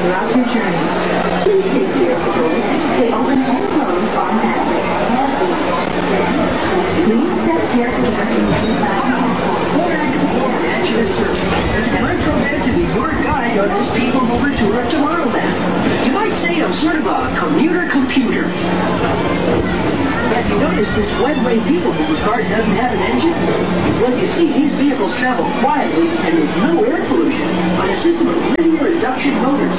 throughout your journey. Please take care of the doors. They open and close automatically. Please set carefully At your service. And I'm proud to be your guide on this People Mover tour of Tomorrowland. You might say I'm sort of a commuter computer. Have you noticed this one-way People Mover car doesn't have an engine? Well, you see, these vehicles travel quietly and with no air pollution on a system of linear induction motors.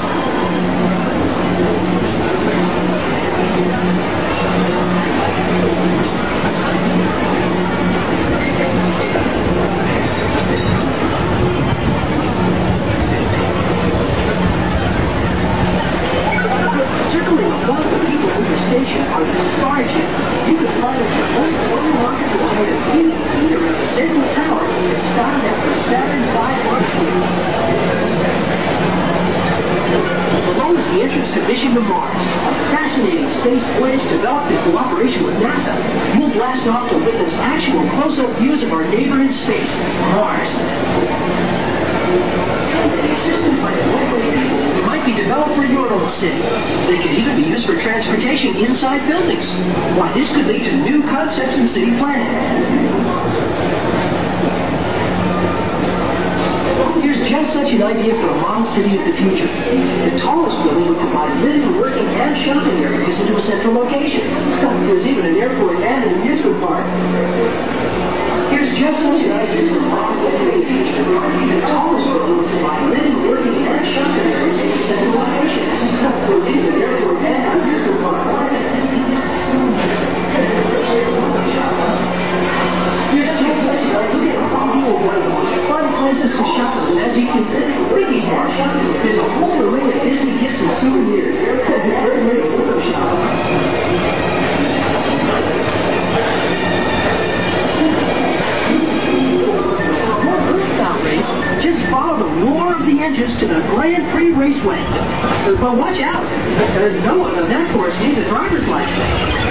Circling above the People Mover station are the Starjets. You can fly them from one floating rocket to a height of 80 feet around the central tower and stop at the Saturn V launch field. Below is the entrance to Mission to Mars, a fascinating space voyage developed in cooperation with NASA. You'll blast off to witness actual close-up views of our neighbor in space, Mars. They might be developed for your own city. They could even be used for transportation inside buildings. Why, this could lead to new concepts in city planning. Here's just such an idea for a model city of the future. The tallest building would provide living, working, and shopping areas into a central location. There's even an airport and an amusement park. Here's just such an idea for a model city of the future. The tallest building would provide living, working, and shopping areas into a central location. There's even an airport and an amusement park. Here's just such an idea for a model fun places to shop at, as you can think. Wiggy's Marsh. There's a whole array of Disney gifts and souvenirs. Great way to window shop. For more Earth-style race, just follow the roar of the engines to the Grand Prix Raceway. But watch out. No one on that course needs a driver's license.